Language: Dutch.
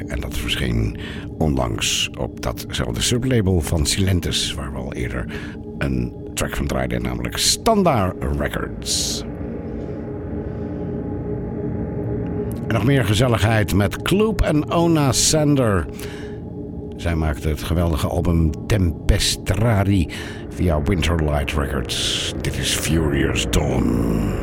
En dat verscheen onlangs op datzelfde sublabel van Silentis, waar we al eerder een track van draaiden, namelijk Standard Records. En nog meer gezelligheid met Kloop en Ona Sander. Zij maakte het geweldige album Tempestrari via Winterlight Records. Dit is Furious Dawn.